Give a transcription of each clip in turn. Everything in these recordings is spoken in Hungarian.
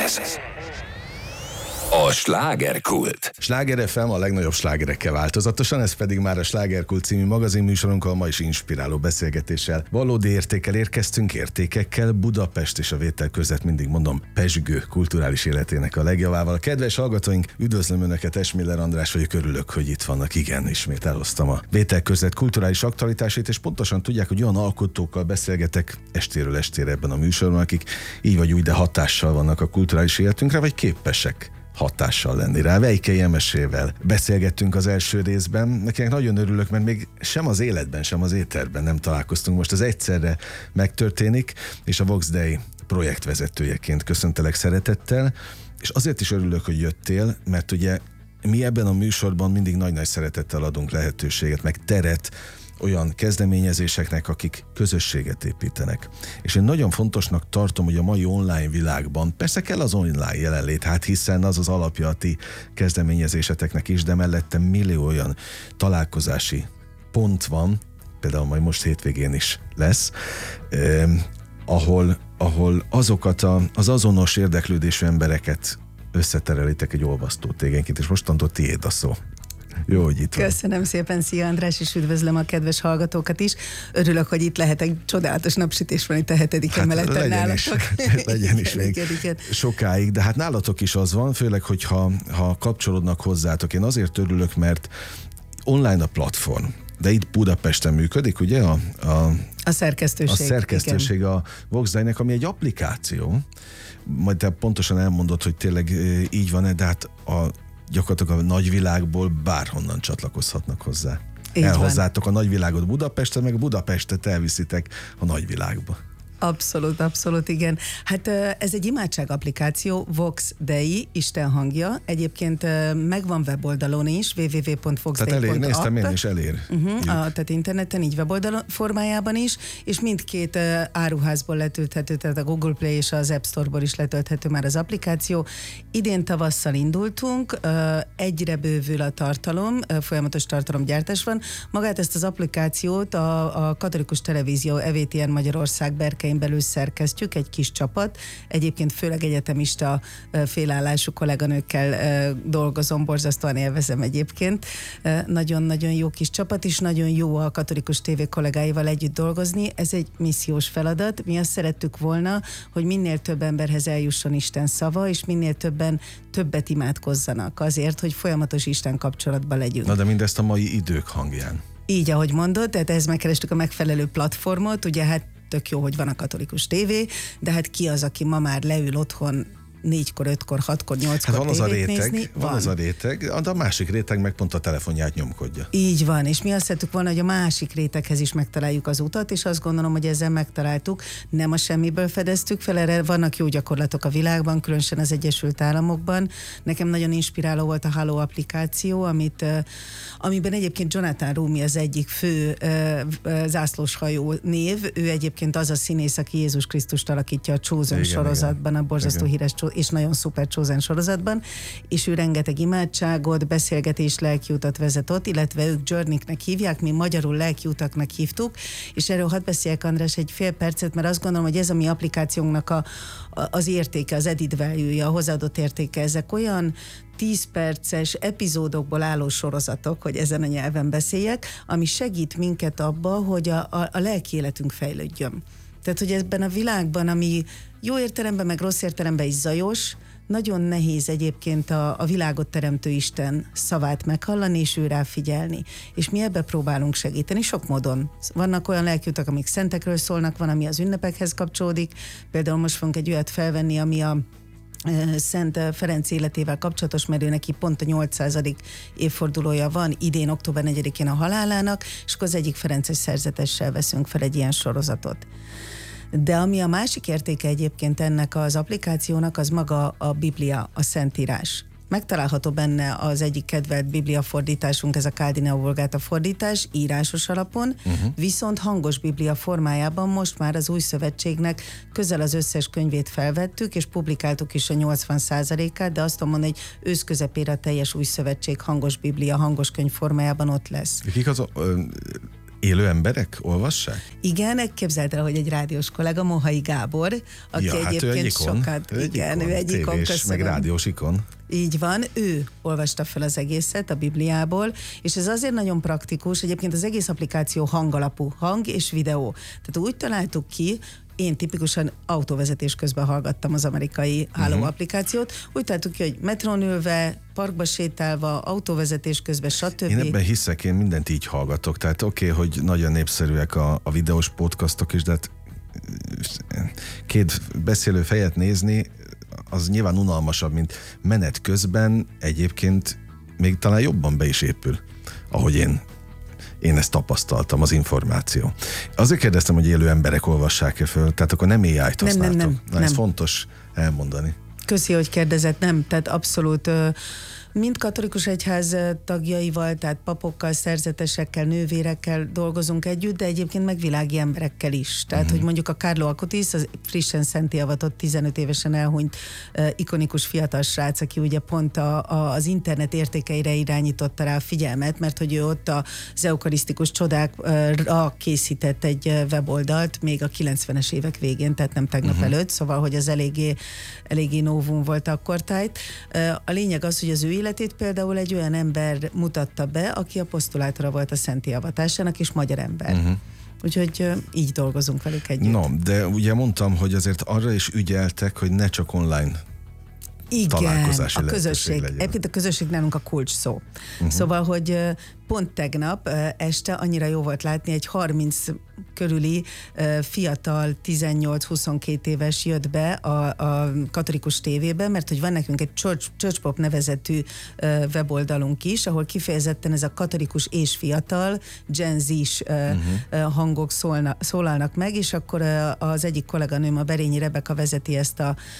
Ez a Slágerkult. Sláger FM a legnagyobb slágerekkel változatosan, ez pedig már a Slágerkult című magazinműsorunkkal, ma is inspiráló beszélgetéssel. Valódi értékkel érkeztünk, értékekkel. Budapest és a vételkörzet, mindig mondom, pezsgő kulturális életének a legjavával. Kedves hallgatóink, üdvözlöm Önöket, Esmiller András vagyok, örülök, hogy itt vannak. Igen, ismét elhoztam a vételkörzet kulturális aktualitásait, és pontosan tudják, hogy olyan alkotókkal beszélgetek estéről estére ebben a műsorban, akik így vagy úgy, de hatással vannak a kulturális életünkre, vagy képesek hatással lenni rá. Vejkely Emesével beszélgettünk az első részben. Nekinek nagyon örülök, mert még sem az életben, sem az éterben nem találkoztunk. Most az egyszerre megtörténik, és a Vox Day projektvezetőjeként köszöntelek szeretettel, és azért is örülök, hogy jöttél, mert ugye mi ebben a műsorban mindig nagy-nagy szeretettel adunk lehetőséget, meg teret olyan kezdeményezéseknek, akik közösséget építenek. És én nagyon fontosnak tartom, hogy a mai online világban, persze kell az online jelenlét, hát hiszen az az alapja a ti kezdeményezéseteknek is, de mellette millió olyan találkozási pont van, például majd most hétvégén is lesz, ahol azokat az azonos érdeklődésű embereket összeterelitek egy olvasztó tégénként, és mostantól tiéd a szó. Jó, hogy itt van. Köszönöm szépen, szia András, és üdvözlöm a kedves hallgatókat is. Örülök, hogy itt lehetek. Csodálatos napsütés van itt a 7. emeleten nálatok. Legyen is még sokáig, de hát nálatok is az van, főleg, hogyha kapcsolódnak hozzátok. Én azért örülök, mert online a platform, de itt Budapesten működik, ugye? A szerkesztőség. A szerkesztőség, igen. A Vox Day-nek, ami egy applikáció. Majd te pontosan elmondod, hogy tényleg így van-e, de hát gyakorlatilag a nagyvilágból bárhonnan csatlakozhatnak hozzá. Elhozzátok a nagyvilágot Budapesten, meg a Budapestet elviszitek a nagyvilágba. Abszolút, igen. Hát ez egy imádság applikáció, Vox Day, Isten hangja. Egyébként megvan weboldalon is, www.voxday.app. Tehát néztem én is, elér. Tehát interneten, így weboldalon formájában is, és mindkét áruházból letölthető, tehát a Google Play és az App Store-ból is letölthető már az applikáció. Idén tavasszal indultunk, egyre bővül a tartalom, folyamatos tartalomgyártás van. Magát ezt az applikációt a Katolikus Televízió EVTN Magyarország berkein belül szerkesztjük, egy kis csapat. Egyébként főleg egyetemista félállású kolléganőkkel dolgozom, borzasztóan élvezem egyébként. Nagyon-nagyon jó kis csapat, és nagyon jó a Katolikus TV kollégáival együtt dolgozni. Ez egy missziós feladat. Mi azt szerettük volna, hogy minél több emberhez eljusson Isten szava, és minél többet imádkozzanak azért, hogy folyamatos Isten kapcsolatban legyünk. Na de mindezt a mai idők hangján. Így, ahogy mondod, tehát ehhez megkerestük a megfelelő platformot, ugye hát tök jó, hogy van a Katolikus tévé, de hát ki az, aki ma már leül otthon 4-kor, 5-kor, 6-kor, 8-kor tévét nézni? Van az a réteg, de a másik réteg meg pont a telefonját nyomkodja. Így van, és mi azt szerettük volna, hogy a másik réteghez is megtaláljuk az utat, és azt gondolom, hogy ezzel megtaláltuk. Nem a semmiből fedeztük fel, erre vannak jó gyakorlatok a világban, különösen az Egyesült Államokban. Nekem nagyon inspiráló volt a Halo applikáció, amiben egyébként Jonathan Rumi az egyik fő zászlóshajó név. Ő egyébként az a színész, aki Jézus Krisztust alakítja a Chosen sorozatban, a borzasztó híres és nagyon szuper Chosen sorozatban, és ő rengeteg imádságot, beszélgetés, lelkiutat vezet ott, illetve ők Journey-nek hívják, mi magyarul lelkiutaknak hívtuk, és erről hadd beszéljek, András, egy fél percet, mert azt gondolom, hogy ez a mi applikációnknak az értéke, az added value-ja, a hozzáadott értéke, ezek olyan 10 perces epizódokból álló sorozatok, hogy ezen a nyelven beszéljek, ami segít minket abba, hogy a lelki életünk fejlődjön. Tehát, hogy ebben a világban, ami jó értelemben, meg rossz értelemben is zajos, nagyon nehéz egyébként a világot teremtő Isten szavát meghallani, és ő rá figyelni. És mi ebbe próbálunk segíteni, sok módon. Vannak olyan lelkiutak, amik szentekről szólnak, van, ami az ünnepekhez kapcsolódik. Például most fogunk egy olyat felvenni, ami a Szent Ferenc életével kapcsolatos, mert ő neki pont a 800. évfordulója van, idén október 4-én a halálának, és akkor az egyik ferences szerzetessel veszünk fel egy ilyen sorozatot. De ami a másik értéke egyébként ennek az applikációnak, az maga a Biblia, a Szentírás. Megtalálható benne az egyik kedvelt Biblia fordításunk, ez a Káldineo Vulgáta fordítás, írásos alapon, viszont hangos Biblia formájában most már az Új Szövetségnek közel az összes könyvét felvettük, és publikáltuk is a 80%-át, de azt mondom, hogy ősz közepére a teljes Új Szövetség hangos Biblia, hangos könyv formájában ott lesz. Kik az Élő emberek olvassák? Igen, képzeld el, hogy egy rádiós kollega, Mohai Gábor, aki egyébként sokat... Igen, ő egy ikon, meg rádiós ikon. Így van, ő olvasta fel az egészet a Bibliából, és ez azért nagyon praktikus, egyébként az egész applikáció hangalapú, hang és videó. Tehát úgy találtuk ki, én tipikusan autóvezetés közben hallgattam az amerikai háló applikációt. Úgy találtuk ki, hogy metrón ülve, parkba sétálva, autóvezetés közben, stb. Én ebben hiszek, én mindent így hallgatok. Tehát oké, hogy nagyon népszerűek a videós podcastok is, de hát két beszélő fejet nézni, az nyilván unalmasabb, mint menet közben egyébként még talán jobban be is épül, ahogy én ezt tapasztaltam, az információ. Azért kérdeztem, hogy élő emberek olvassák-e föl, tehát akkor nem AI-t használtok. Nem. Ez fontos elmondani. Köszi, hogy kérdezett, nem, tehát abszolút mind katolikus egyház tagjaival, tehát papokkal, szerzetesekkel, nővérekkel dolgozunk együtt, de egyébként meg világi emberekkel is. Tehát, hogy mondjuk a Carlo Acutis, az frissen szentté avatott, 15 évesen elhunyt ikonikus fiatal srác, aki ugye pont az internet értékeire irányította rá a figyelmet, mert hogy ő ott az eukarisztikus csodákra készített egy weboldalt még a 90-es évek végén, tehát nem tegnap előtt, szóval, hogy az eléggé novum volt akkortájt. A lényeg az, hogy az ő életét például egy olyan ember mutatta be, aki aposztolátora volt a szentté avatásának, és magyar ember. Úgyhogy így dolgozunk velük együtt. No, de ugye mondtam, hogy azért arra is ügyeltek, hogy ne csak online találkozási a közösség. legyen. Egyébként a közösség nálunk a kulcs szó. Szóval, hogy pont tegnap este annyira jó volt látni, egy 30 körüli fiatal, 18-22 éves jött be a katolikus tévébe, mert hogy van nekünk egy Church Pop nevezetű weboldalunk is, ahol kifejezetten ez a katolikus és fiatal, Gen Z-s hangok szólalnak meg, és akkor az egyik kolléganőm, a Berényi Rebeka vezeti ezt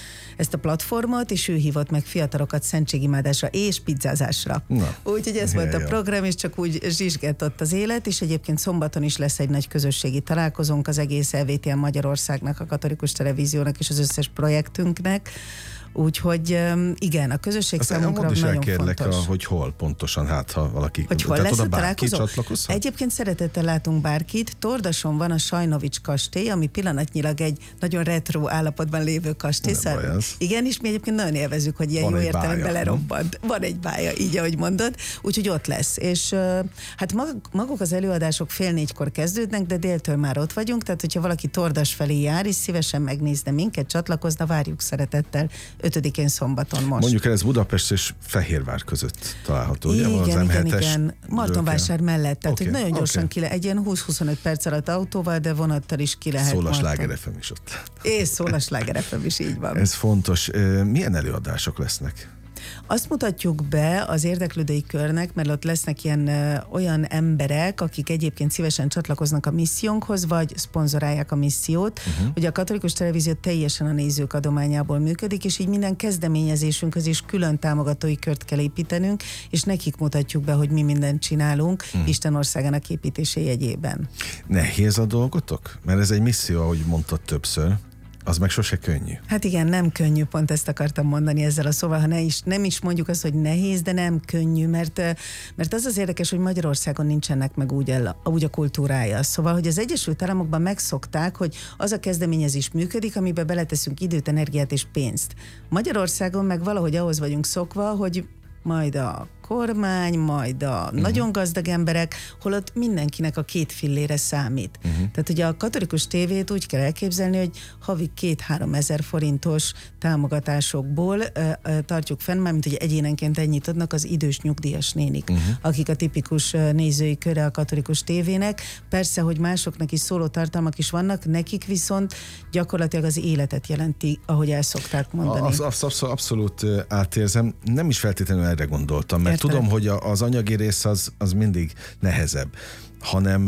a platformot, és ő hívott meg fiatalokat szentségimádásra és pizzázásra. Úgyhogy ez volt a program, és csak úgy zsizsgett ott az élet, és egyébként szombaton is lesz egy nagy közösségi találkozónk az egész LVTN Magyarországnak, a katolikus televíziónak és az összes projektünknek. Úgyhogy igen, a közösség számunkra nagyon fontos. Hogy hol pontosan, hát ha valaki... Hogy hol lesz a találkozó? Csatlakozhat? Egyébként szeretettel látunk bárkit. Tordason van a Sajnovics kastély, ami pillanatnyilag egy nagyon retro állapotban lévő kastély. Igen, és mi egyébként nagyon élvezzük, hogy ilyen jó értelemben lerobbant. Van egy bája, így ahogy mondod. Úgyhogy ott lesz. És hát maguk az előadások 3:30 kezdődnek, de déltől már ott vagyunk, tehát hogyha valaki Tordas felé jár, és szívesen megnézne minket, csatlakozna, várjuk szeretettel 5-én szombaton most. Mondjuk ez Budapest és Fehérvár között található, ugye? Igen. Martonvásár mellett, tehát hogy nagyon gyorsan egy ilyen 20-25 perc alatt autóval, de vonattal is ki lehet. Szól a Sláger FM is ott. És szól a Sláger FM is, így van. Ez fontos. Milyen előadások lesznek? Azt mutatjuk be az érdeklődői körnek, mert ott lesznek ilyen olyan emberek, akik egyébként szívesen csatlakoznak a missziónkhoz, vagy szponzorálják a missziót. Ugye a katolikus televízió teljesen a nézők adományából működik, és így minden kezdeményezésünkhöz is külön támogatói kört kell építenünk, és nekik mutatjuk be, hogy mi mindent csinálunk Isten országának építése jegyében. Nehéz a dolgotok? Mert ez egy misszió, ahogy mondtad többször. Az meg sose könnyű. Hát igen, nem könnyű, pont ezt akartam mondani ezzel a szóval, ha nem is mondjuk azt, hogy nehéz, de nem könnyű, mert az érdekes, hogy Magyarországon nincsenek meg úgy a kultúrája. Szóval, hogy az Egyesült Államokban megszokták, hogy az a kezdeményezés működik, amiben beleteszünk időt, energiát és pénzt. Magyarországon meg valahogy ahhoz vagyunk szokva, hogy majd a kormány, majd a nagyon gazdag emberek, holott mindenkinek a 2 fillére számít. Tehát ugye a katolikus tévét úgy kell elképzelni, hogy havi 2-3 ezer forintos támogatásokból tartjuk fenn, mármint hogy egyénenként ennyit adnak az idős nyugdíjas nénik, akik a tipikus nézői köre a katolikus tévének. Persze, hogy másoknak is szóló tartalmak is vannak, nekik viszont gyakorlatilag az életet jelenti, ahogy el szokták mondani. Abszolút átérzem. Nem is feltétlenül erre gondoltam, mert tudom, hogy az anyagi rész az mindig nehezebb, hanem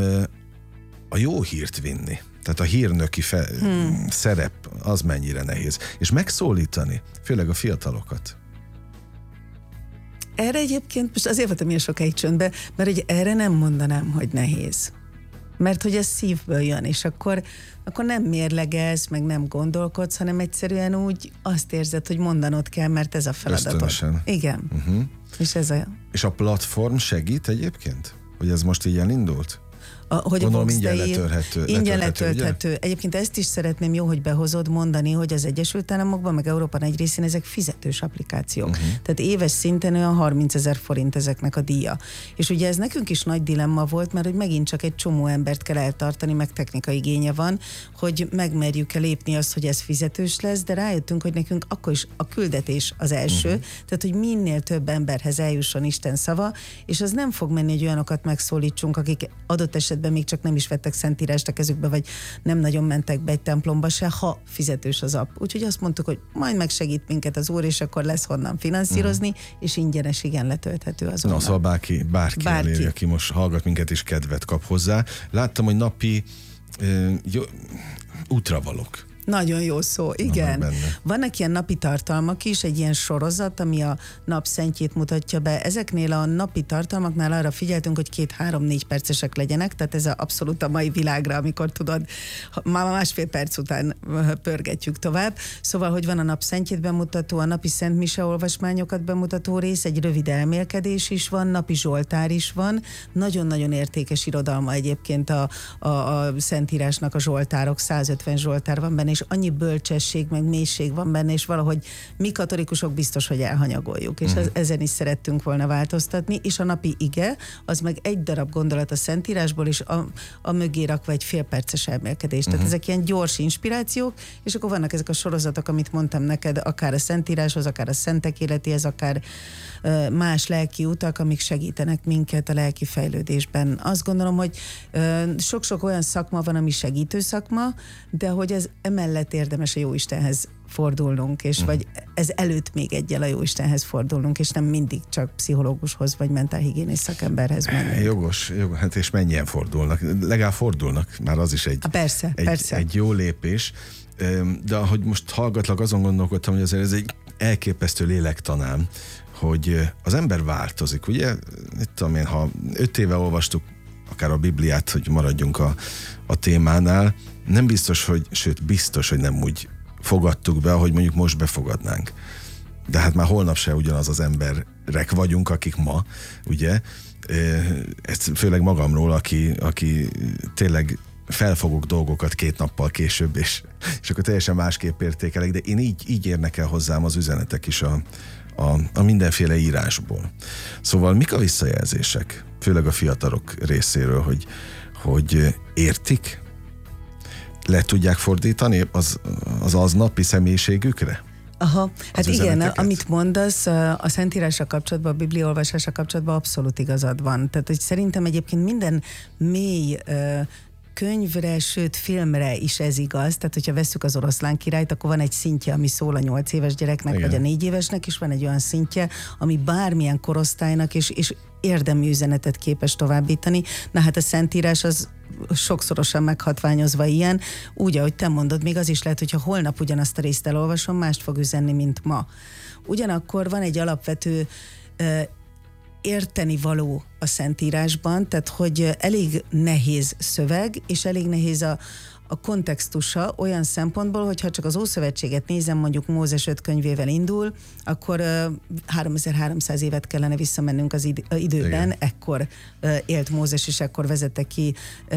a jó hírt vinni. Tehát a hírnöki szerep az mennyire nehéz. És megszólítani, főleg a fiatalokat. Erre egyébként most azért voltam ilyen sokáig csöndbe, mert hogy erre nem mondanám, hogy nehéz. Mert hogy ez szívből jön, és akkor nem mérlegelsz, meg nem gondolkodsz, hanem egyszerűen úgy azt érzed, hogy mondanod kell, mert ez a feladatod. Ösztönösen. Igen. És És a platform segít egyébként? Hogy ez most így elindult? hogy gondolom, a ingyen letölthető. Egyébként ezt is szeretném, jó, hogy behozod mondani, hogy az Egyesült Államokban, meg Európa egy részén ezek fizetős applikációk. Tehát éves szinten olyan 30 000 forint ezeknek a díja. És ugye ez nekünk is nagy dilemma volt, mert hogy megint csak egy csomó embert kell eltartani, meg technikai igénye van, hogy megmerjük-e lépni azt, hogy ez fizetős lesz, de rájöttünk, hogy nekünk akkor is a küldetés az első, tehát hogy minél több emberhez eljusson Isten szava, és az nem fog menni, hogy olyanokat megszólítsunk, akik adott esetben még csak nem is vettek szentírást a kezükbe, vagy nem nagyon mentek be egy templomba se, ha fizetős az app. Úgyhogy azt mondtuk, hogy majd megsegít minket az Úr, és akkor lesz honnan finanszírozni, és ingyenes, igen, letölthető azonnal. Na, szóval bárki eléri, aki most hallgat minket, is kedvet kap hozzá. Láttam, hogy napi útravalók. Nagyon jó szó, igen. Vannak ilyen napi tartalmak is, egy ilyen sorozat, ami a nap szentjét mutatja be. Ezeknél a napi tartalmaknál arra figyeltünk, hogy 2-3-4 percesek legyenek, tehát ez abszolút a mai világra, amikor tudod, már 1,5 perc után pörgetjük tovább. Szóval, hogy van a nap szentjét bemutató, a napi Szent Mise olvasmányokat bemutató rész, egy rövid elmélkedés is van, napi zsoltár is van. Nagyon-nagyon értékes irodalma egyébként a Szentírásnak a zsoltárok, 150 zsoltár van benne, és annyi bölcsesség, meg mélység van benne, és valahogy mi katolikusok biztos, hogy elhanyagoljuk, és ezen is szerettünk volna változtatni, és a napi ige, az meg egy darab gondolat a Szentírásból, és a mögé rakva egy félperces elmélkedés. Tehát ezek ilyen gyors inspirációk, és akkor vannak ezek a sorozatok, amit mondtam neked, akár a Szentíráshoz, akár a szentek életéhez, akár más lelki utak, amik segítenek minket a lelki fejlődésben. Azt gondolom, hogy sok-sok olyan szakma van, ami segítő szakma, de hogy ez emellett érdemes a Jóistenhez fordulnunk, és vagy ez előtt még egyel a Jóistenhez fordulnunk, és nem mindig csak pszichológushoz, vagy mentálhigiénész szakemberhez menni. Jogos, hát és mennyien fordulnak? Legalább fordulnak, már az is persze. Egy jó lépés. De ahogy most hallgatlak, azon gondolkodtam, hogy azért ez egy elképesztő lélektanám, hogy az ember változik, ugye? Itt tudom én, ha 5 éve olvastuk akár a Bibliát, hogy maradjunk a témánál, nem biztos, sőt biztos, hogy nem úgy fogadtuk be, ahogy mondjuk most befogadnánk. De hát már holnap se ugyanaz az emberek vagyunk, akik ma, ugye? Ezt főleg magamról, aki tényleg felfogok dolgokat 2 nappal később, és akkor teljesen másképp értékelek, de én így érnek el hozzám az üzenetek is a mindenféle írásból. Szóval mik a visszajelzések, főleg a fiatalok részéről, hogy értik? Le tudják fordítani az aznapi személyiségükre? Aha, hát igen, amit mondasz, a Szentírással kapcsolatban, a Bibliaolvasással kapcsolatban abszolút igazad van. Tehát, hogy szerintem egyébként minden mély könyvre, sőt filmre is ez igaz. Tehát, hogyha vesszük az Oroszlán királyt, akkor van egy szintje, ami szól a 8 éves gyereknek, igen, vagy a 4 évesnek, és van egy olyan szintje, ami bármilyen korosztálynak és érdemi üzenetet képes továbbítani. Na hát a Szentírás az sokszorosan meghatványozva ilyen, úgy, ahogy te mondod, még az is lehet, hogyha holnap ugyanazt a részt elolvasom, mást fog üzenni, mint ma. Ugyanakkor van egy alapvető érteni való a Szentírásban, tehát hogy elég nehéz szöveg, és elég nehéz a kontextusa olyan szempontból, hogy ha csak az Ószövetséget nézem, mondjuk Mózes 5 könyvével indul, akkor 3300 évet kellene visszamennünk az időben. Igen. Ekkor élt Mózes, és ekkor vezette ki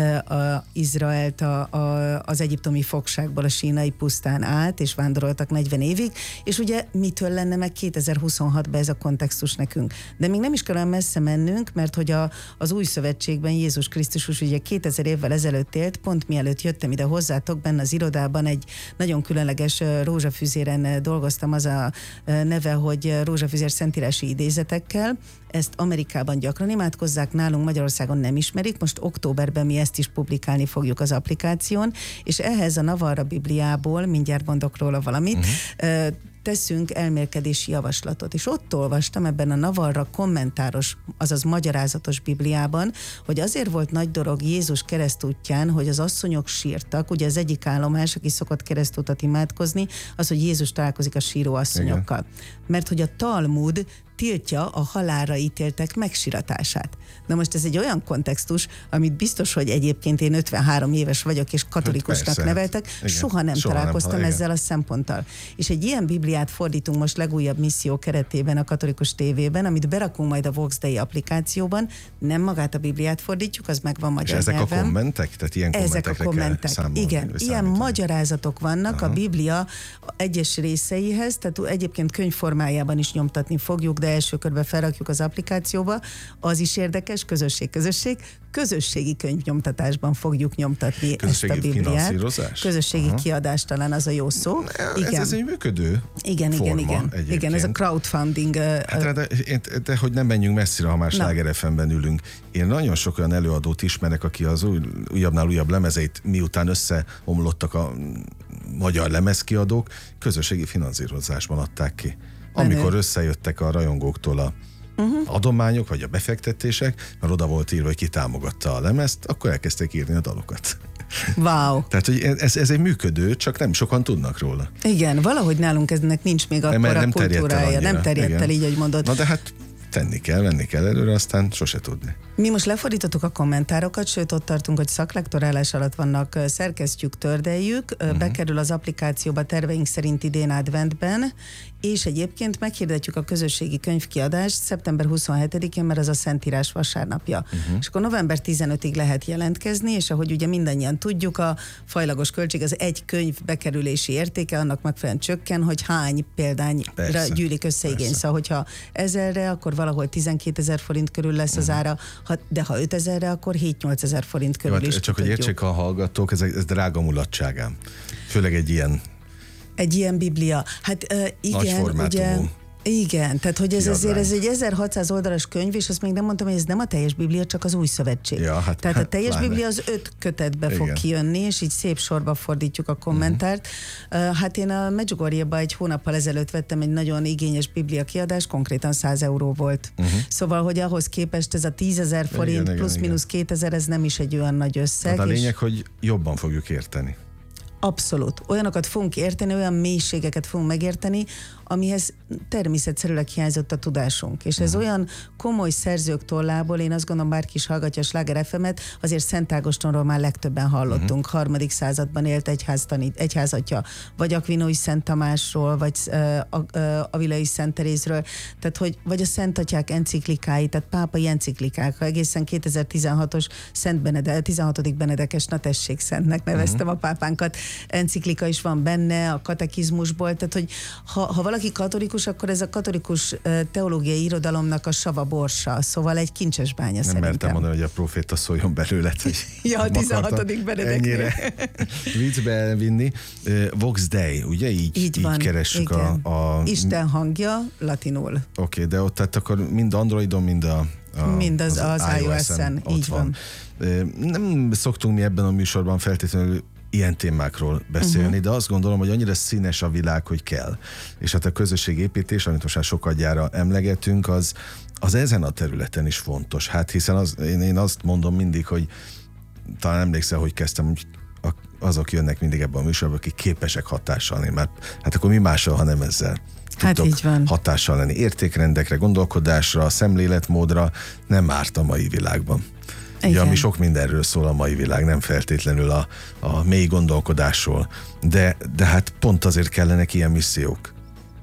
Izraelt az egyiptomi fogságból a sínai pusztán át, és vándoroltak 40 évig, és ugye mitől lenne meg 2026-ban ez a kontextus nekünk? De még nem is kell olyan messze mennünk, mert hogy az Új Szövetségben Jézus Krisztus ugye 2000 évvel ezelőtt élt, pont mielőtt jöttem ide hozzátok, benne az irodában egy nagyon különleges rózsafüzéren dolgoztam, az a neve, hogy rózsafüzér szentírási idézetekkel. Ezt Amerikában gyakran imádkozzák, nálunk Magyarországon nem ismerik, most októberben mi ezt is publikálni fogjuk az applikáción, és ehhez a Navarra Bibliából, mindjárt mondok róla valamit, teszünk elmélkedési javaslatot. És ott olvastam ebben a Navarra kommentáros, azaz magyarázatos Bibliában, hogy azért volt nagy dolog Jézus keresztútján, hogy az asszonyok sírtak, ugye az egyik állomás, aki szokott keresztútat imádkozni, az, hogy Jézus találkozik a síró asszonyokkal. Igen. Mert hogy a Talmud tiltja a halálra ítéltek megsiratását. Na most ez egy olyan kontextus, amit biztos, hogy egyébként én 53 éves vagyok, és katolikusnak persze, neveltek, soha nem találkoztam ezzel a szemponttal. És egy ilyen Bibliát fordítunk most legújabb misszió keretében a Katolikus TV-ben, amit berakunk majd a Vox Dei applikációban, nem magát a Bibliát fordítjuk, az megvan magyar és ezek nyelven. a kommentek? Tehát ilyen Ezek a kommentek. Igen, ilyen magyarázatok vannak a Biblia egyes részeihez, tehát egyébként könyvformájában is nyomtatni fogjuk, de első körben felrakjuk az applikációba. Az is érdekes, közösségi könyvnyomtatásban fogjuk nyomtatni ezt a Bibliát. Közösségi kiadás talán az a jó szó. Ez egy működő forma. Igen, ez a crowdfunding. De hogy nem menjünk messzire, ha már Sláger FM-ben ülünk. Én nagyon sok olyan előadót ismerek, aki az újabbnál újabb lemezeit, miután összeomlottak a magyar lemezkiadók, közösségi finanszírozásban adták ki. Amikor összejöttek a rajongóktól a adományok, vagy a befektetések, mert oda volt írva, hogy ki támogatta a lemezt, akkor elkezdték írni a dalokat. Wow. Tehát, hogy ez egy működő, csak nem sokan tudnak róla. Igen, valahogy nálunk ennek nincs még akkora kultúrája. Nem terjedt el így, hogy mondod. Na de hát tenni kell, venni kell előre, aztán sose tudni. Mi most lefordítottuk a kommentárokat, sőt ott tartunk, hogy szaklektorálás alatt vannak, szerkesztjük, tördeljük, bekerül az applikációba terveink szerint idén adventben, és egyébként meghirdetjük a közösségi könyvkiadást szeptember 27-én, mert az a Szentírás vasárnapja. És akkor november 15-ig lehet jelentkezni, és ahogy ugye mindannyian tudjuk, a fajlagos költség az egy könyv bekerülési értéke, annak megfelelően csökken, hogy hány példányra gyűlik össze igény. Szóval, hogyha 1000-re, akkor valahol 12 000 forint körül lesz az ára, de ha 5000-re, akkor 7-8 000 forint körül is. Csak hogy értsék a hallgatók, ez drága mulatságám. Főleg egy ilyen Biblia. Hát igen, ugye... Igen, tehát hogy ez azért ez egy 1600 oldalas könyv, és azt még nem mondtam, hogy ez nem a teljes Biblia, csak az új szövetség. Ja, tehát a teljes Biblia az 5 kötetbe fog kijönni, és így szép sorba fordítjuk a kommentárt. Hát én a Medjugorjéba egy hónappal ezelőtt vettem egy nagyon igényes Biblia kiadást, konkrétan 100 euró volt. Szóval, hogy ahhoz képest ez a 10 000 forint plusz-minusz 2000, ez nem is egy olyan nagy összeg. De a lényeg, hogy jobban fogjuk érteni. Abszolút. Olyanokat fogunk érteni, olyan mélységeket fogunk megérteni, amihez természetszerűleg hiányzott a tudásunk. És ez olyan komoly szerzők tollából, én azt gondolom, bárki is hallgatja a Sláger FM-et, azért Szent Ágostonról már legtöbben hallottunk. 3. században élt egyházatja, vagy Akvinói Szent Tamásról, vagy Avilai Szent Terézről, tehát hogy, vagy a Szent Atyák enciklikái, tehát pápai enciklikák, ha egészen 2016-os 16. Benedekes, na tessék, szentnek neveztem a pápánkat, enciklika is van benne, a katekizmusból, tehát hogy ha valaki katolikus, akkor ez a katolikus teológiai irodalomnak a sava borsa, szóval egy kincses bánya nem szerintem. Nem mertem mondani, hogy a proféta szóljon belőle. Ja, a 16. Benedeknél. Ennyire viccbe elvinni. Vox Dei, ugye? Így keressük a... Isten hangja latinul. Oké, de ott tehát akkor mind Androidon, mind az iOS-en. Így van. Nem szoktunk mi ebben a műsorban feltétlenül ilyen témákról beszélni, de azt gondolom, hogy annyira színes a világ, hogy kell. És hát a közösségépítés, amit most már sokadjára emlegetünk, az ezen a területen is fontos. Hát hiszen én azt mondom mindig, hogy talán emlékszel, hogy kezdtem, hogy azok jönnek mindig ebben a műsorban, akik képesek hatással lenni, mert hát akkor mi mással, ha nem ezzel tudtok így van. hatással lenni. Értékrendekre, gondolkodásra, szemléletmódra nem árt a mai világban. Ugye, ami sok mindenről szól a mai világ, nem feltétlenül a mély gondolkodásról. De hát pont azért kellenek ilyen missziók,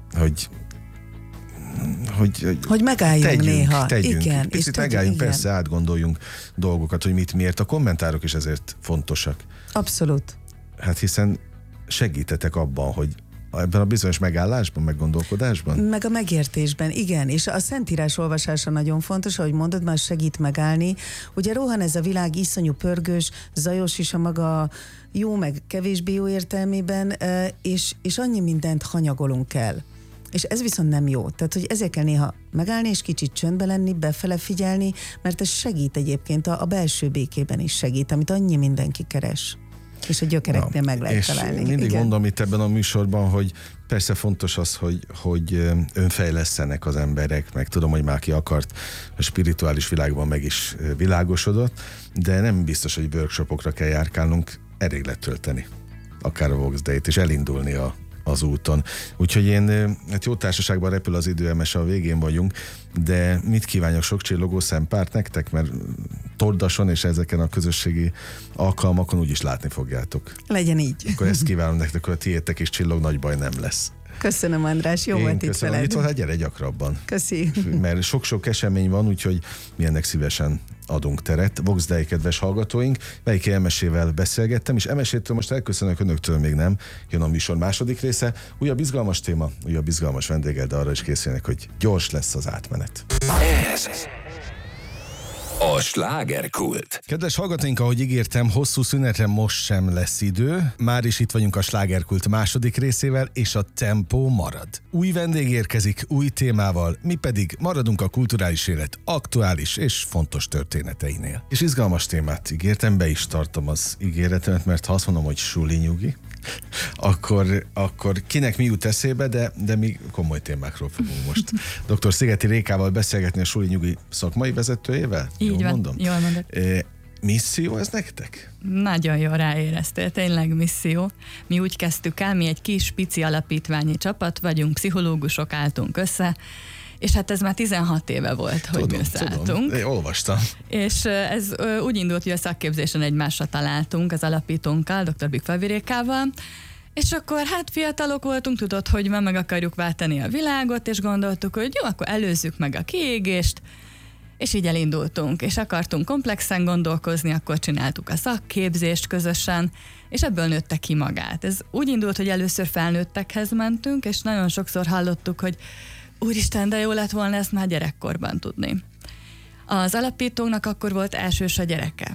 hogy megálljunk néha. Tegyünk. Igen, Picit megálljunk, persze átgondoljunk dolgokat, hogy miért. A kommentárok is ezért fontosak. Abszolút. Hát hiszen segítetek abban, hogy ebben a bizonyos megállásban, meggondolkodásban? Meg a megértésben, igen. És a Szentírás olvasása nagyon fontos, ahogy mondod, már segít megállni. Ugye rohan ez a világ iszonyú pörgős, zajos is a maga jó, meg kevésbé jó értelmében, és annyi mindent hanyagolunk el. És ez viszont nem jó. Tehát, hogy ezért kell néha megállni, és kicsit csöndbe lenni, befele figyelni, mert ez segít egyébként a belső békében is segít, amit annyi mindenki keres. És a gyökereknél meg lehet találni. És mindig mondom itt ebben a műsorban, hogy persze fontos az, hogy önfejlesztenek az emberek, meg tudom, hogy már ki akart, a spirituális világban meg is világosodott, de nem biztos, hogy workshopokra kell járkálnunk, elég letölteni akár a Vox Dei-t, és elindulni a az úton. Úgyhogy én, hát jó társaságban repül az idő, a végén vagyunk, de mit kívánok, sok csillogó szempárt nektek, mert Tordason és ezeken a közösségi alkalmakon úgyis látni fogjátok. Legyen így. Akkor ezt kívánom nektek, hogy a tiétek is csillog, nagy baj nem lesz. Köszönöm, András, jó volt itt veled. Mit volt, gyere gyakrabban. Köszi. Mert sok-sok esemény van, úgyhogy mi ennek szívesen adunk teret. Vox Dei, kedves hallgatóink, melyik Emesével beszélgettem, és Emesétől most elköszönök, önöktől még nem. Jön a műsor második része, újabb izgalmas téma, újabb izgalmas vendéggel, de arra is készülnek, hogy gyors lesz az átmenet. Ez a slágerkult. Kedves hallgatóink, ahogy ígértem, hosszú szünetre most sem lesz idő. Már is itt vagyunk a slágerkult második részével, és a tempó marad. Új vendég érkezik, új témával, mi pedig maradunk a kulturális élet aktuális és fontos történeteinél. És izgalmas témát ígértem, be is tartom az ígéretemet, mert ha azt mondom, hogy suli nyugi, akkor kinek mi jut eszébe, de mi komoly témákról fogunk most dr. Szigeti Rékával beszélgetni, a suli nyugi szakmai vezetőjével. Így van, mondom? jól mondod. Misszió ez nektek? Nagyon jól ráéreztél, tényleg misszió. Mi úgy kezdtük el, mi egy kis pici alapítványi csapat vagyunk, pszichológusok álltunk össze, és hát ez már 16 éve volt, hogy mi összeálltunk. Én olvastam. És ez úgy indult, hogy a szakképzésen egymásra találtunk az alapítónkkal, dr. Bükfalvi Rékával, és akkor hát fiatalok voltunk, tudod, hogy meg akarjuk váltani a világot, és gondoltuk, hogy jó, akkor előzzük meg a kiégést, és így elindultunk, és akartunk komplexen gondolkozni, akkor csináltuk a szakképzést közösen, és ebből nőtte ki magát. Ez úgy indult, hogy először felnőttekhez mentünk, és nagyon sokszor hallottuk, hogy úristen, de jó lett volna ezt már gyerekkorban tudni. Az alapítónak akkor volt elsős a gyereke.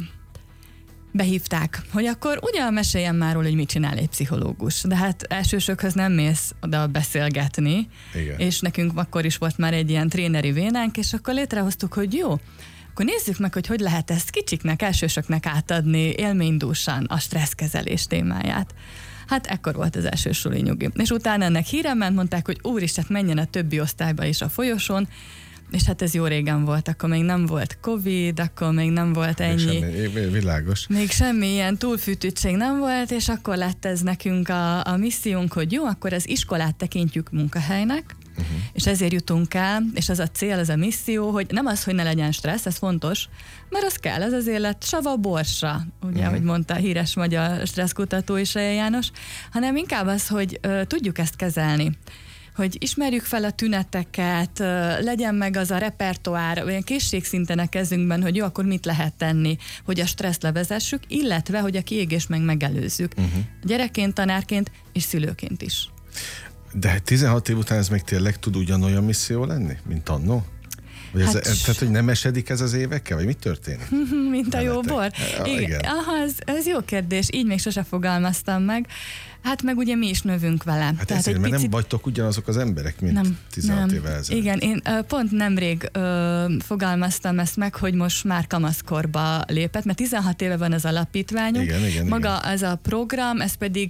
Behívták, hogy akkor ugyan meséljen már róla, hogy mit csinál egy pszichológus. De hát elsősökhöz nem mész oda beszélgetni, igen. És nekünk akkor is volt már egy ilyen tréneri vénánk, és akkor létrehoztuk, hogy jó, akkor nézzük meg, hogy lehet ezt kicsiknek, elsősöknek átadni élménydúsan a stresszkezelés témáját. Hát ekkor volt az első suli nyugi. És utána ennek híre ment, mondták, hogy úristen, menjen a többi osztályba is a folyosón, és hát ez jó régen volt, akkor még nem volt Covid, akkor még nem volt ennyi. Világos. Még semmi ilyen túlfűtődtség nem volt, és akkor lett ez nekünk a missziónk, hogy jó, akkor az iskolát tekintjük munkahelynek, és ezért jutunk el, és az a cél, az a misszió, hogy nem az, hogy ne legyen stressz, ez fontos, mert az kell, ez az élet sava borsra, ugye, ahogy mondta a híres magyar stresszkutató is, Reje János, hanem inkább az, hogy tudjuk ezt kezelni. Hogy ismerjük fel a tüneteket, legyen meg az a repertoár, olyan készségszinten a kezünkben, hogy jó, akkor mit lehet tenni, hogy a stresszt levezessük, illetve, hogy a kiégést megelőzzük. Gyerekként, tanárként és szülőként is. De 16 év után ez még tényleg tud ugyanolyan misszió lenni, mint annó? Tehát, hogy nem esedik ez az évekkel, vagy mi történik? Mint a jó bor? Igen. Aha, ez jó kérdés, így még sose fogalmaztam meg. Hát meg ugye mi is növünk vele. Hát tehát ezért, mert nem vagytok ugyanazok az emberek, mint 16 évvel ezelőtt. Igen, én pont nemrég fogalmaztam ezt meg, hogy most már kamaszkorba lépett, mert 16 éve van az alapítványunk. Igen, maga ez a program, ez pedig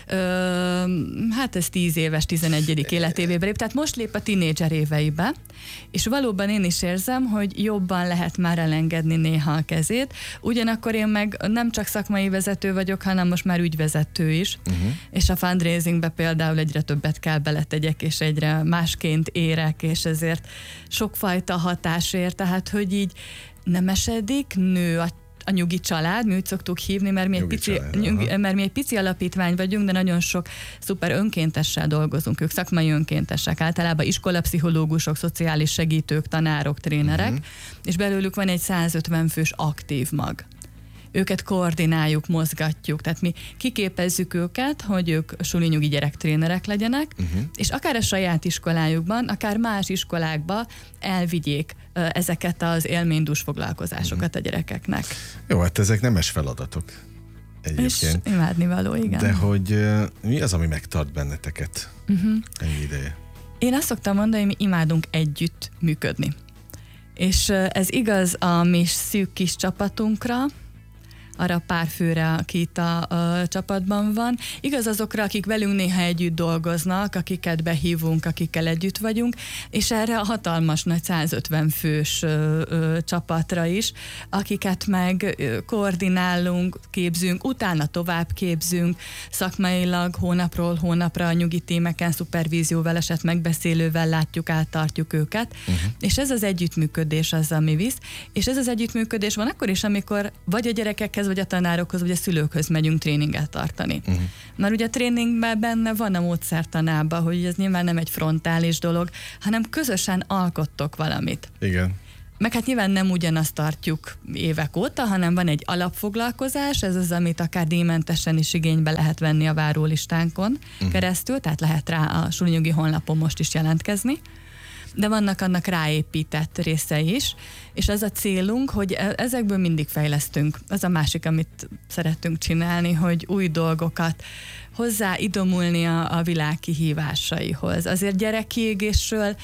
hát ez 10 éves, 11. életévébe lép, tehát most lép a tínédzser éveibe, és valóban én is érzem, hogy jobban lehet már elengedni néha a kezét. Ugyanakkor én meg nem csak szakmai vezető vagyok, hanem most már ügyvezető is. És a fundraisingbe például egyre többet kell beletegyek, és egyre másként érek, és ezért sokfajta hatás ér, tehát hogy így nem esedik, nő a nyugi család, mi úgy szoktuk hívni, mert mi egy pici alapítvány vagyunk, de nagyon sok szuper önkéntessel dolgozunk, ők szakmai önkéntesek, általában iskolapszichológusok, szociális segítők, tanárok, trénerek, és belőlük van egy 150 fős aktív mag. Őket koordináljuk, mozgatjuk, tehát mi kiképezzük őket, hogy ők suli-nyugi gyerektrénerek legyenek, és akár a saját iskolájukban, akár más iskolákba elvigyék ezeket az élménydús foglalkozásokat a gyerekeknek. Jó, hát ezek nemes feladatok egyébként. És imádnivaló, igen. De hogy mi az, ami megtart benneteket ennyi ideje? Én azt szoktam mondani, hogy mi imádunk együtt működni. És ez igaz a mi szűk kis csapatunkra, arra a pár főre, aki itt a csapatban van. Igaz azokra, akik velünk néha együtt dolgoznak, akiket behívunk, akikkel együtt vagyunk, és erre a hatalmas nagy 150 fős csapatra is, akiket meg koordinálunk, képzünk, utána tovább képzünk, szakmailag hónapról hónapra a nyugi tímeken, szupervízióval, eset megbeszélővel látjuk át, tartjuk őket, és ez az együttműködés az, ami visz, és ez az együttműködés van akkor is, amikor vagy a gyerekekhez, vagy a tanárokhoz, vagy a szülőkhöz megyünk tréninget tartani. Mert ugye a tréningben benne van a módszertanában, hogy ez nyilván nem egy frontális dolog, hanem közösen alkottok valamit. Igen. Meg hát nyilván nem ugyanazt tartjuk évek óta, hanem van egy alapfoglalkozás, ez az, amit akár díjmentesen is igénybe lehet venni a várólistánkon keresztül, tehát lehet rá a sulinyugi honlapon most is jelentkezni. De vannak annak ráépített részei is, és az a célunk, hogy ezekből mindig fejlesztünk. Az a másik, amit szeretünk csinálni, hogy új dolgokat hozzáidomulni a világ kihívásaihoz. Azért gyerekkiégésről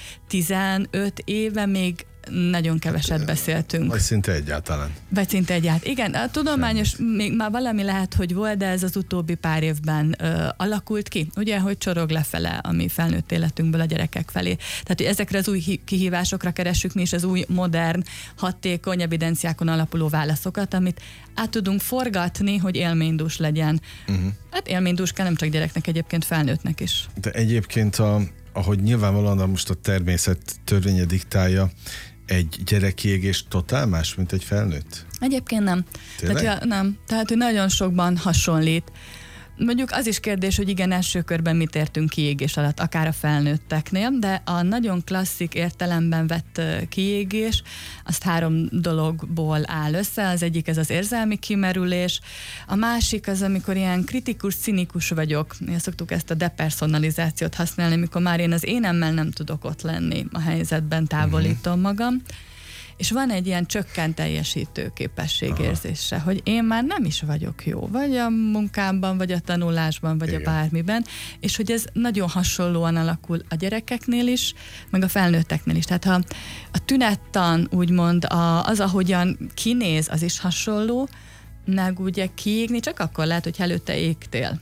15 éve még nagyon keveset beszéltünk. Vagy szinte egyáltalán. Igen, a tudományos még már valami lehet, hogy volt, de ez az utóbbi pár évben alakult ki. Ugye, hogy csorog lefele a mi felnőtt életünkből a gyerekek felé. Tehát, hogy ezekre az új kihívásokra keressük mi is az új, modern, hatékony, evidenciákon alapuló válaszokat, amit át tudunk forgatni, hogy élménydús legyen. Hát élménydús kell nem csak gyereknek, egyébként felnőttnek is. De egyébként, ahogy nyilvánvalóan most a természet törvénye diktálja, egy gyerekkiégés totál más, mint egy felnőtt? Egyébként nem. Nem. Tehát, hogy nagyon sokban hasonlít. Mondjuk az is kérdés, hogy igen, első körben mit értünk kiégés alatt, akár a felnőtteknél, de a nagyon klasszik értelemben vett kiégés, azt 3 dologból áll össze. Az egyik ez az érzelmi kimerülés, a másik az, amikor ilyen kritikus, cinikus vagyok. Szoktuk ezt a depersonalizációt használni, amikor már én az énemmel nem tudok ott lenni a helyzetben, távolítom magam. És van egy ilyen csökkent teljesítő képességérzése, hogy én már nem is vagyok jó, vagy a munkámban, vagy a tanulásban, vagy a bármiben, és hogy ez nagyon hasonlóan alakul a gyerekeknél is, meg a felnőtteknél is. Tehát ha a tünettan úgymond az, ahogyan kinéz, az is hasonló, meg ugye kiégni csak akkor lehet, hogy előtte égtél.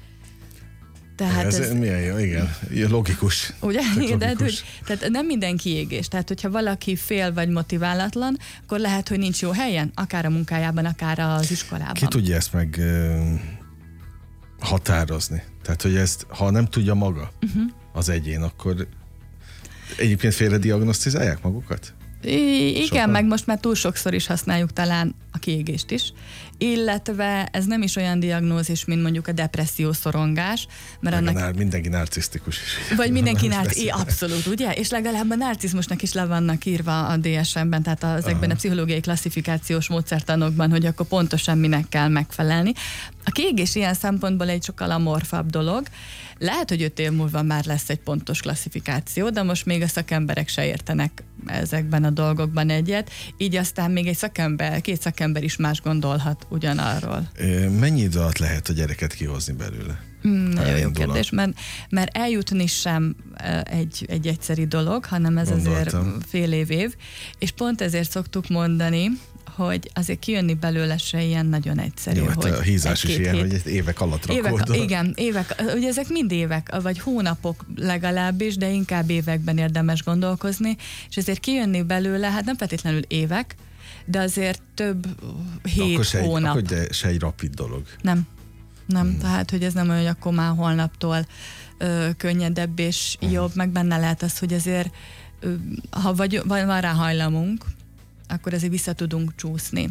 Tehát ez milyen jó, igen. Logikus. Ugye? Tehát nem minden kiégés. Tehát, hogyha valaki fél vagy motiválatlan, akkor lehet, hogy nincs jó helyen, akár a munkájában, akár az iskolában. Ki tudja ezt meg határozni? Tehát, hogy ezt, ha nem tudja maga az egyén, akkor egyébként félre diagnosztizálják magukat? Igen, Sokan? meg most már túl sokszor is használjuk talán a kiégést is. Illetve ez nem is olyan diagnózis, mint mondjuk a depresszió, szorongás. Mert annak... mindenki narcisztikus is. Vagy mindenki abszolút, ugye? És legalább a narcizmusnak is le vannak írva a DSM-ben, tehát ezekben a pszichológiai klasszifikációs módszertanokban, hogy akkor pontosan minek kell megfelelni. A kiégés ilyen szempontból egy sokkal amorfabb dolog. Lehet, hogy 5 év múlva már lesz egy pontos klasszifikáció, de most még a szakemberek se értenek ezekben a dolgokban egyet, így aztán még két szakember is más gondolhat ugyanarról. Mennyi idő alatt lehet a gyereket kihozni belőle? Nagyon jó kérdés, mert eljutni sem egy egyszerű dolog, hanem ez azért fél év, és pont ezért szoktuk mondani, hogy azért kijönni belőle se ilyen nagyon egyszerű. Jó, hogy a hízás is ilyen, hogy évek alatt rakódol. Igen, évek, ugye ezek mind évek, vagy hónapok legalábbis, de inkább években érdemes gondolkozni, és ezért kijönni belőle, hát nem feltétlenül évek, de azért több 7 hónap. Akkor de se egy rapid dolog. Nem, tehát, hogy ez nem olyan, hogy akkor már holnaptól könnyedebb és jobb, meg benne lehet az, hogy azért ha van rá hajlamunk, akkor azért vissza tudunk csúszni.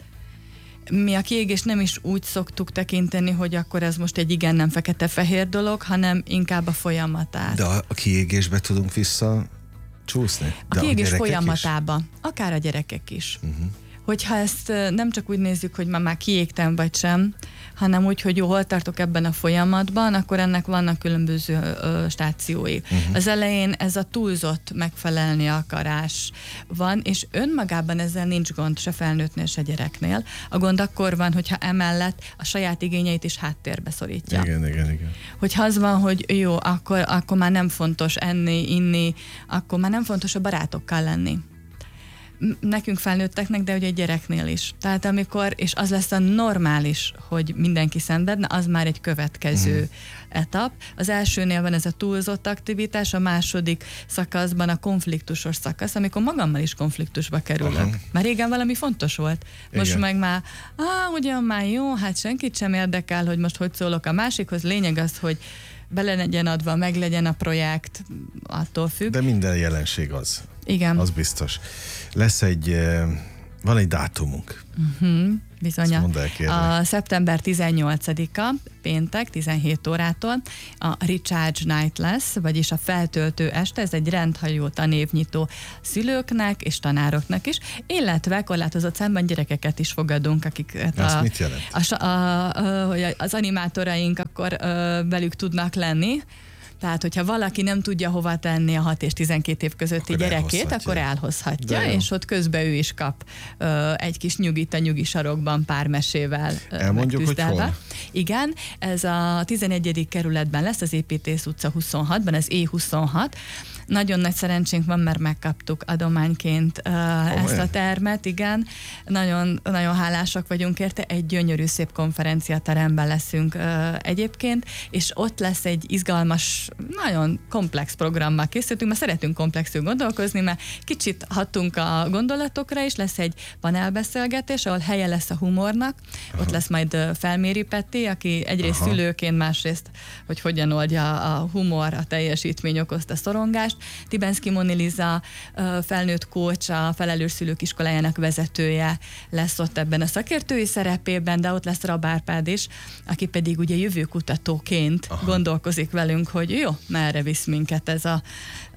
Mi a kiégést nem is úgy szoktuk tekinteni, hogy akkor ez most egy igen nem fekete-fehér dolog, hanem inkább a folyamatát. De a kiégésbe tudunk vissza csúszni? A kiégés folyamatába, akár a gyerekek is. Hogyha ezt nem csak úgy nézzük, hogy már kiégtem vagy sem, hanem úgy, hogy jó, hol tartok ebben a folyamatban, akkor ennek vannak különböző stációi. Az elején ez a túlzott megfelelni akarás van, és önmagában ezzel nincs gond se felnőttnél, se gyereknél. A gond akkor van, hogyha emellett a saját igényeit is háttérbe szorítja. Igen. Hogyha az van, hogy jó, akkor már nem fontos enni, inni, akkor már nem fontos a barátokkal lenni. nekünk felnőtteknek, de ugye egy gyereknél is. Tehát amikor, és az lesz a normális, hogy mindenki szenved, na az már egy következő etap. Az elsőnél van ez a túlzott aktivitás, a második szakaszban a konfliktusos szakasz, amikor magammal is konfliktusba kerülök. Már régen valami fontos volt. Most igen. meg már, ugyan már jó, hát senkit sem érdekel, hogy most hogy szólok a másikhoz. Lényeg az, hogy bele legyen adva, meg legyen a projekt, attól függ. De minden jelenség az. Igen. Az biztos. Van egy dátumunk. Bizony. Mondd el, kérlek. A szeptember 18-a, péntek, 17 órától a Recharge Night lesz, vagyis a feltöltő este, ez egy rendhagyó tanévnyitó szülőknek és tanároknak is, illetve korlátozott számban gyerekeket is fogadunk, akiket mit jelent? Az animátoraink akkor velük tudnak lenni. Tehát, hogyha valaki nem tudja hova tenni a 6 és 12 év közötti akkor gyerekét, akkor elhozhatja, és ott közben ő is kap egy kis nyugit a nyugi sarokban pár mesével elmondjuk, hogy hol? Igen, ez a 11. kerületben lesz, az Építész utca 26-ban, az E26. Nagyon nagy szerencsénk van, mert megkaptuk adományként ezt a termet, igen. Nagyon, nagyon hálásak vagyunk érte, egy gyönyörű szép konferenciateremben leszünk egyébként, és ott lesz egy izgalmas, nagyon komplex programmal készültünk, mert szeretünk komplexül gondolkozni, mert kicsit hattunk a gondolatokra, és lesz egy panelbeszélgetés, ahol helye lesz a humornak, ott lesz majd Felméri Peti, aki egyrészt szülőként, másrészt, hogy hogyan oldja a humor, a teljesítmény okozta szorongást. Tibenszki Moni Liza, felnőtt coach, a Felelős Szülők Iskolájának vezetője lesz ott ebben a szakértői szerepében, de ott lesz Rab Árpád is, aki pedig ugye jövőkutatóként gondolkozik velünk, hogy jó, merre visz minket ez az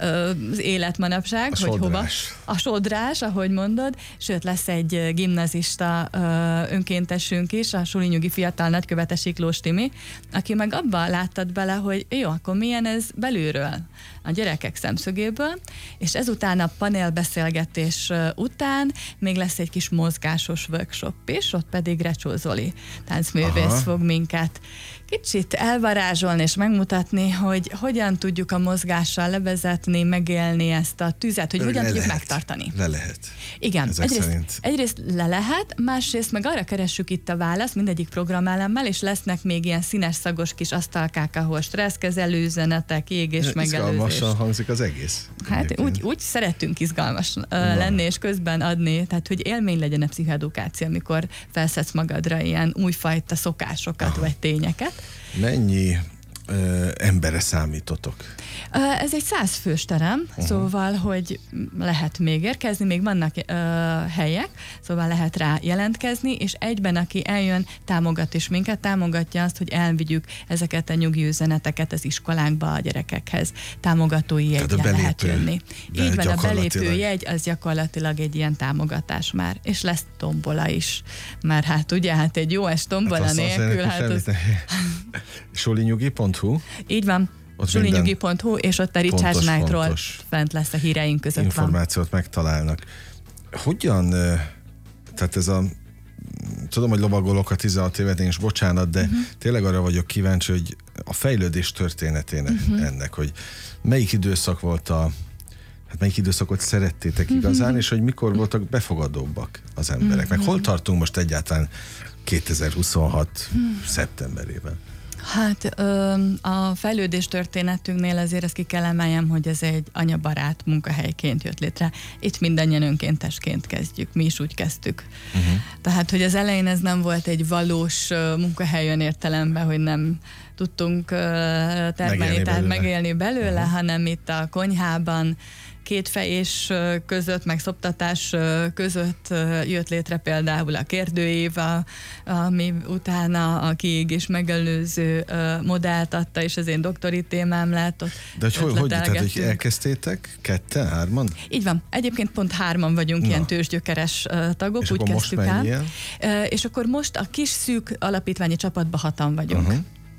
élet manapság, a hogy sodrás. hova. A sodrás, ahogy mondod, sőt lesz egy gimnazista önkéntesünk is, a Suli Nyugi Fiatal Nagykövete Siklós Timi, aki meg abba láttad bele, hogy jó, akkor milyen ez belülről, a gyerekek szemszögéből, és ezután a panelbeszélgetés után még lesz egy kis mozgásos workshop is, ott pedig Recsó Zoli táncművész fog minket kicsit elvarázsolni és megmutatni, hogy hogyan tudjuk a mozgással levezetni, megélni ezt a tüzet, hogy hogyan tudjuk megtartani. Le lehet. Igen, egyrészt le lehet, másrészt meg arra keressük itt a választ mindegyik programelemmel, és lesznek még ilyen színes szagos kis asztalkák, ahol stresszkezelő üzenetek, égés megelőzés. Izgalmasan hangzik az egész. Hát úgy szeretünk izgalmas lenni és közben adni, tehát hogy élmény legyen a pszichoedukáció, amikor felszedsz magadra ilyen újfajta szokásokat vagy tényeket. Mennyi emberre számítotok? Ez egy 100 fős terem, szóval, hogy lehet még érkezni, még vannak helyek, szóval lehet rá jelentkezni, és egyben, aki eljön, támogat is minket, támogatja azt, hogy elvigyük ezeket a nyugi üzeneteket az iskolákba a gyerekekhez. Támogatói jegyen lehet jönni. Így van, a belépőjegy az gyakorlatilag egy ilyen támogatás már, és lesz tombola is, mert hát ugye, hát egy jó tombola nélkül, Solinyugi.hu. Így van. Solinyugi.hu, és ott a Recharge Night-ról fent lesz a híreink között információt megtalálnak. Hogyan, tehát ez tudom, hogy lovagolok a 16 évet, és bocsánat, de tényleg arra vagyok kíváncsi, hogy a fejlődés történetének ennek, hogy melyik időszak volt melyik időszakot szerettétek igazán, és hogy mikor voltak befogadóbbak az emberek, meg hol tartunk most egyáltalán 2026 szeptemberében? Hát a fejlődés történetünknél azért ezt ki kell emeljem, hogy ez egy anyabarát munkahelyként jött létre. Itt mindannyian önkéntesként kezdjük, mi is úgy kezdtük. Tehát, hogy az elején ez nem volt egy valós munkahely olyan értelemben, hogy nem tudtunk termelni, tehát megélni belőle, hanem itt a konyhában két fejés között, meg szoptatás között jött létre például a kérdőív, ami utána a kiégés megelőző modellt adta, és az én doktori témám lett. De hogy elkezdtétek? 2-3? Így van. Egyébként pont 3 vagyunk ilyen tőzsgyökeres tagok, és úgy kezdtük el. És akkor most a kis szűk alapítványi csapatban 6-an vagyunk.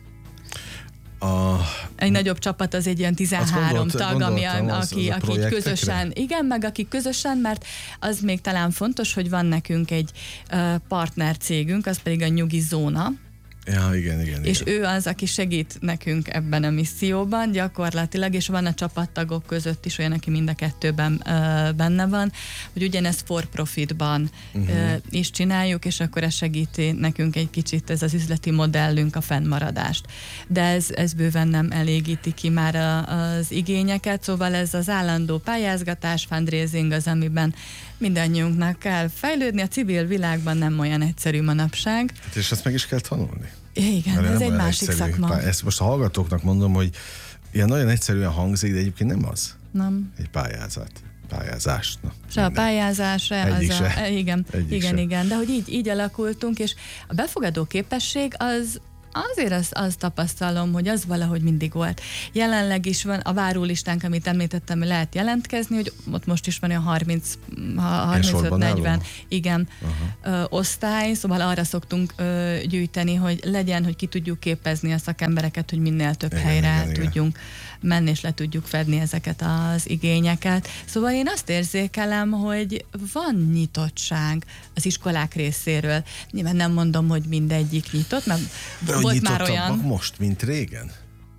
Egy nagyobb csapat az egy ilyen 13 tag, aki közösen, igen, meg akik közösen, mert az még talán fontos, hogy van nekünk egy partner cégünk, az pedig a Nyugi Zóna. Ja, igen. És ő az, aki segít nekünk ebben a misszióban gyakorlatilag, és van a csapattagok között is olyan, aki mind a kettőben benne van, hogy ugyanezt for profitban is csináljuk, és akkor ez segíti nekünk egy kicsit, ez az üzleti modellünk a fennmaradást. De ez bőven nem elégíti ki már az igényeket, szóval ez az állandó pályázgatás, fundraising az, amiben mindannyiunknak kell fejlődni. A civil világban nem olyan egyszerű manapság. Hát és azt meg is kell tanulni. Igen, ez egy másik szakma. Ezt most a hallgatóknak mondom, hogy ilyen nagyon egyszerűen hangzik, de egyébként nem az. Nem. Egy pályázás. Se a pályázás, igen, de hogy így alakultunk, és a befogadó képesség azért azt tapasztalom, hogy az valahogy mindig volt. Jelenleg is van a várólistánk, amit említettem, hogy lehet jelentkezni, hogy ott most is van olyan 35-40 osztály, szóval arra szoktunk gyűjteni, hogy legyen, hogy ki tudjuk képezni a szakembereket, hogy minél több helyre tudjunk menni, és le tudjuk fedni ezeket az igényeket. Szóval én azt érzékelem, hogy van nyitottság az iskolák részéről. Nyilván nem mondom, hogy mindegyik nyitott, mert volt már olyan... most, mint régen?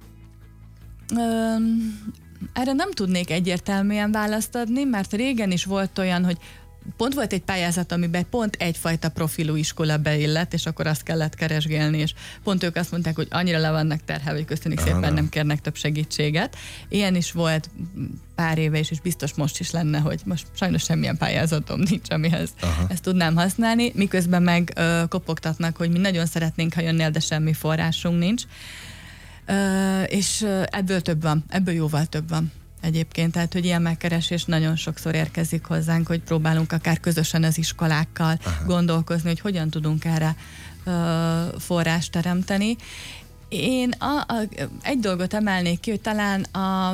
Erre nem tudnék egyértelműen választ adni, mert régen is volt olyan, hogy pont volt egy pályázat, amiben pont egyfajta profilú iskola beillett, és akkor azt kellett keresgélni, és pont ők azt mondták, hogy annyira le vannak terhelve, hogy köszönjük szépen, nem kérnek több segítséget. Ilyen is volt pár éve is, és biztos most is lenne, hogy most sajnos semmilyen pályázatom nincs, amihez ezt tudnám használni, miközben meg kopogtatnak, hogy mi nagyon szeretnénk, ha jönnél, de semmi forrásunk nincs. És ebből több van, ebből jóval több van egyébként, tehát, hogy ilyen megkeresés nagyon sokszor érkezik hozzánk, hogy próbálunk akár közösen az iskolákkal gondolkozni, hogy hogyan tudunk erre forrást teremteni. Én egy dolgot emelnék ki, hogy talán a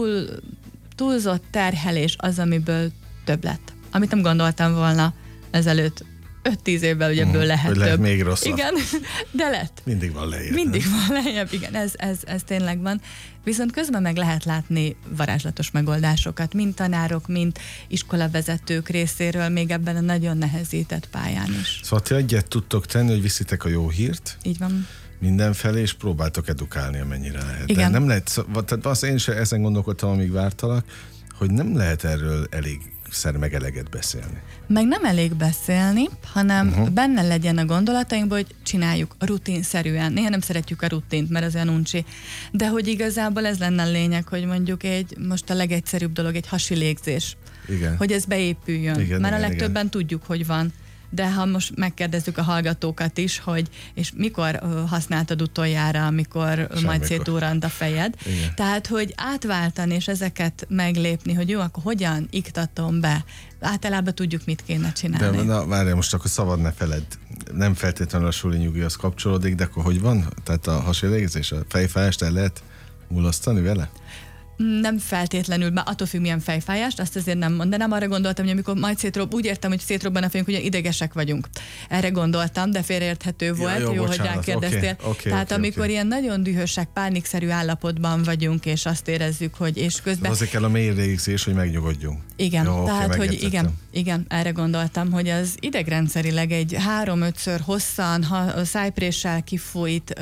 túlzott terhelés az, amiből több lett. Amit nem gondoltam volna ezelőtt 5-10 évvel, hogy ebből lehet több. Még rosszabb. Igen, de lett. Mindig van lejjebb. Igen, ez tényleg van. Viszont közben meg lehet látni varázslatos megoldásokat, mind tanárok, mind iskolavezetők részéről, még ebben a nagyon nehezített pályán is. Szóval ti egyet tudtok tenni, hogy viszitek a jó hírt. Így van. Mindenfelé, és próbáltok edukálni, amennyire lehet. Igen. De nem lehet, tehát azt én sem ezen gondolkodtam, amíg vártalak, hogy nem lehet erről elégszer meg eleget beszélni. Meg nem elég beszélni, hanem benne legyen a gondolatainkban, hogy csináljuk rutinszerűen. Néha nem szeretjük a rutint, mert az olyan uncsi. De hogy igazából ez lenne a lényeg, hogy mondjuk most a legegyszerűbb dolog egy hasi légzés. Igen. Hogy ez beépüljön. Mert a legtöbben tudjuk, hogy van. De ha most megkérdezzük a hallgatókat is, hogy és mikor használtad utoljára, amikor majd szétdurrant a fejed. Igen. Tehát, hogy átváltani és ezeket meglépni, hogy jó, akkor hogyan iktatom be. Általában tudjuk, mit kéne csinálni. De várjál, most akkor szabad ne feled. Nem feltétlenül a suli nyugihoz kapcsolódik, de akkor hogy van? Tehát a hasilégzés, a fejfájást el lehet mulasztani vele? Nem feltétlenül, már attól függ, milyen fejfájást, azt azért nem mondanám. Arra gondoltam, hogy amikor majd úgy értem, hogy szétrobban a fejünk, hogy idegesek vagyunk. Erre gondoltam, de félreérthető volt, jó hogy rákérdeztél. Tehát amikor ilyen nagyon dühösek, pánikszerű állapotban vagyunk, és azt érezzük, hogy és közben... Azért kell a mély légzés, hogy megnyugodjunk. Igen, jó, tehát, hogy igen, erre gondoltam, hogy az idegrendszerileg egy 3-5-ször hosszan, szájpréssel kifújt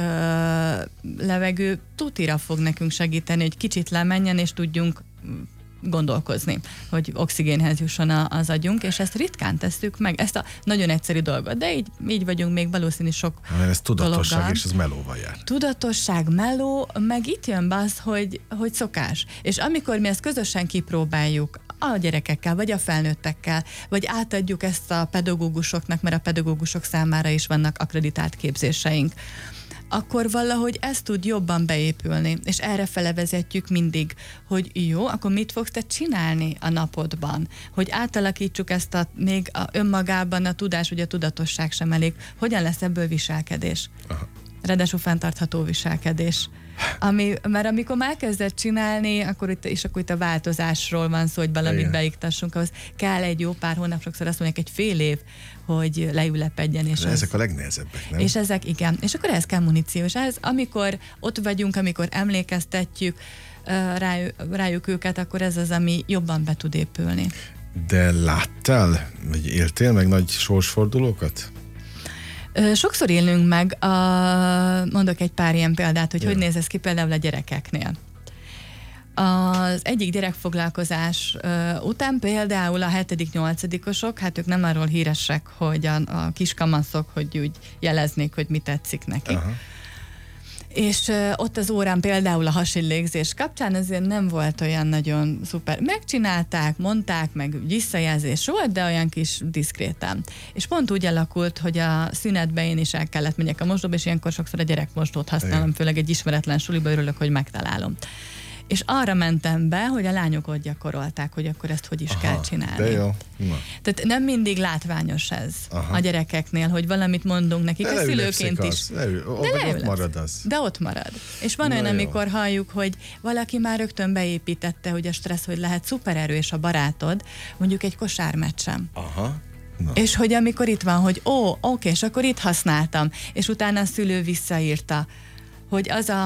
levegő tutira fog nekünk segíteni, hogy kicsit lemenjen, és tudjunk gondolkozni, hogy oxigénhez jusson az agyunk, és ezt ritkán tesszük meg, ezt a nagyon egyszerű dolgot, de így vagyunk még valószínű sok ez tudatosság, dologgal. És ez melóval jár. Tudatosság, meló, meg itt jön be az, hogy szokás. És amikor mi ezt közösen kipróbáljuk, a gyerekekkel, vagy a felnőttekkel, vagy átadjuk ezt a pedagógusoknak, mert a pedagógusok számára is vannak akkreditált képzéseink, akkor valahogy ez tud jobban beépülni, és erre fele vezetjük mindig, hogy jó, akkor mit fogsz te csinálni a napodban? Hogy átalakítsuk ezt még önmagában a tudás, vagy a tudatosság sem elég. Hogyan lesz ebből viselkedés? Ráadásul fenntartható viselkedés. Mert amikor már kezdett csinálni, akkor itt a változásról van szó, hogy valamit beiktassunk, ahhoz kell egy jó pár hónap, sokszor azt mondják, egy fél év, hogy leülepedjen. És ezek a legnehezebbek, nem? És ezek, igen. És akkor ehhez kell muníció. És ez, amikor ott vagyunk, amikor emlékeztetjük rájuk őket, akkor ez az, ami jobban be tud épülni. De láttál, vagy éltél meg nagy sorsfordulókat? Sokszor élünk meg, mondok egy pár ilyen példát, hogy néz ez ki például a gyerekeknél. Az egyik gyerekfoglalkozás után például a 7.-8-osok, hát ők nem arról híresek, hogy a kiskamaszok, hogy úgy jeleznék, hogy mi tetszik nekik. Aha. És ott az órán például a hasillégzés kapcsán azért nem volt olyan nagyon szuper. Megcsinálták, mondták, meg visszajelzés volt, de olyan kis diszkréten. És pont úgy alakult, hogy a szünetben én is el kellett menjek a mosdóba, és ilyenkor sokszor a gyerekmosdót használom, főleg egy ismeretlen suliba, örülök, hogy megtalálom. És arra mentem be, hogy a lányok ott gyakorolták, hogy akkor ezt hogy is kell csinálni. De jó. Tehát nem mindig látványos ez a gyerekeknél, hogy valamit mondunk nekik, a szülőként is. Ott marad az. De ott marad. És van olyan, amikor halljuk, hogy valaki már rögtön beépítette, hogy a stressz, hogy lehet szupererős a barátod, mondjuk egy kosármeccsen. És hogy amikor itt van, hogy oké, és akkor itt használtam, és utána a szülő visszaírta, hogy az a